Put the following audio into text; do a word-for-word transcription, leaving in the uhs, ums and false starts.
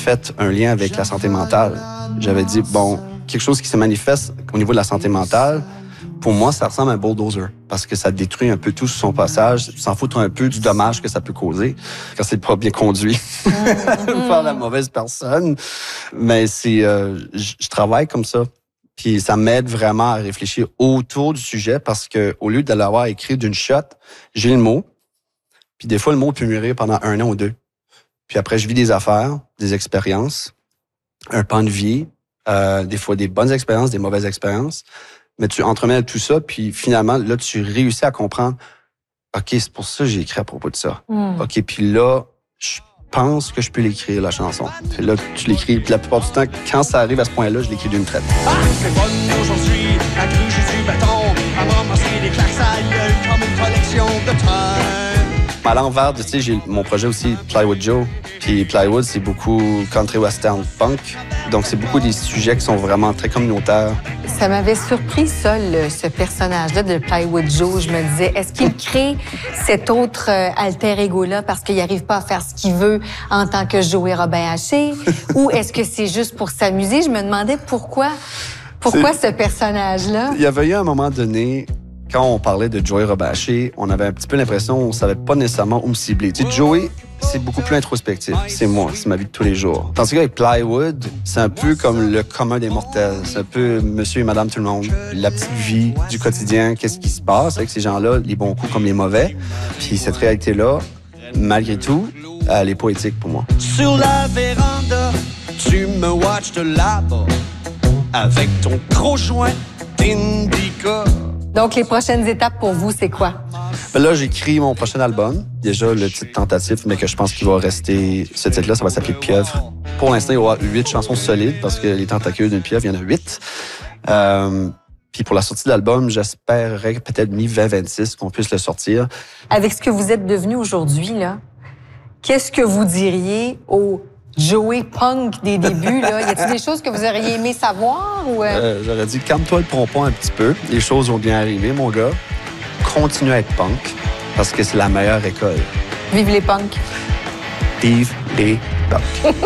fait un lien avec la santé mentale. J'avais dit, bon, quelque chose qui se manifeste au niveau de la santé mentale, pour moi, ça ressemble à un bulldozer parce que ça détruit un peu tout sur son passage, s'en foutre un peu du dommage que ça peut causer quand c'est pas bien conduit mm-hmm. par la mauvaise personne. Mais c'est, euh, je travaille comme ça. Puis ça m'aide vraiment à réfléchir autour du sujet parce que au lieu de l'avoir écrit d'une shot, j'ai le mot. Puis des fois, le mot peut mûrir pendant un an ou deux. Puis après, je vis des affaires, des expériences, un pan de vie, euh, des fois des bonnes expériences, des mauvaises expériences. Mais tu entremêles tout ça, puis finalement, là, tu réussis à comprendre, OK, c'est pour ça que j'ai écrit à propos de ça. Mm. OK, puis là, je pense que je peux l'écrire, la chanson. Puis là, tu l'écris, puis la plupart du temps, quand ça arrive à ce point-là, je l'écris d'une traite. Ah, c'est bonne aujourd'hui, à cru, j'ai du bâton, à m'embrasser des claques à gueule comme une collection de time. À l'envers, tu sais, j'ai mon projet aussi, Plywood Joe. Puis Plywood, c'est beaucoup country western punk. Donc, c'est beaucoup des sujets qui sont vraiment très communautaires. Ça m'avait surpris, ça, le, ce personnage-là de Plywood Joe. Je me disais, est-ce qu'il crée cet autre euh, alter ego-là parce qu'il n'arrive pas à faire ce qu'il veut en tant que Joey Robin Haché? Ou est-ce que c'est juste pour s'amuser? Je me demandais pourquoi, pourquoi ce personnage-là? Il y avait eu un moment donné... Quand on parlait de Joey Robin Haché, on avait un petit peu l'impression qu'on ne savait pas nécessairement où me cibler. Tu sais, Joey, c'est beaucoup plus introspectif. C'est moi, c'est ma vie de tous les jours. Tandis qu'avec Plywood, c'est un peu comme le commun des mortels. C'est un peu monsieur et madame tout le monde. La petite vie du quotidien, qu'est-ce qui se passe avec ces gens-là, les bons coups comme les mauvais. Puis cette réalité-là, malgré tout, elle est poétique pour moi. Sur la véranda, tu me watches de là-bas avec ton gros joint d'indica. Donc, les prochaines étapes pour vous, c'est quoi? Ben là, j'écris mon prochain album. Déjà, le titre tentatif, mais que je pense qu'il va rester... Ce titre-là, ça va s'appeler Pieuvre. Pour l'instant, il y aura huit chansons solides parce que les tentacules d'une pieuvre, il y en a huit. Euh, puis pour la sortie de l'album, j'espérerais peut-être mi-vingt vingt-six qu'on puisse le sortir. Avec ce que vous êtes devenu aujourd'hui, là, qu'est-ce que vous diriez aux Joey Punk des débuts, là? Y a-t-il des choses que vous auriez aimé savoir? Ou euh... Euh, j'aurais dit, calme-toi le pompon un petit peu. Les choses vont bien arriver, mon gars. Continue à être punk, parce que c'est la meilleure école. Vive les punks! Vive les punks!